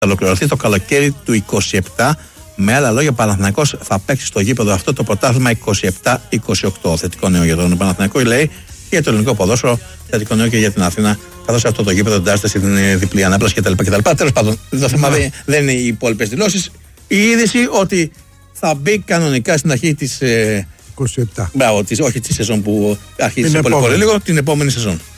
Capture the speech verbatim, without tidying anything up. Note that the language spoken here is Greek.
Θα ολοκληρωθεί το καλοκαίρι του είκοσι επτά. Με άλλα λόγια, ο Παναθηναϊκός θα παίξει στο γήπεδο αυτό το πρωτάθλημα είκοσι επτά είκοσι οκτώ. Θετικό νέο για τον Παναθηναϊκό, λέει, και για το ελληνικό ποδόσφαιρο. Θετικό νέο και για την Αθήνα, καθώς αυτό το γήπεδο εντάσσεται στην διπλή ανάπλαση κτλ. Τέλος πάντων, το θέμα δεν, δεν είναι οι υπόλοιπες δηλώσεις. Η είδηση ότι θα μπει κανονικά στην αρχή της. Ε, είκοσι επτά. Μπράβο, της, όχι τη σεζόν που αρχίζει πολύ, πολύ λίγο, την επόμενη σεζόν.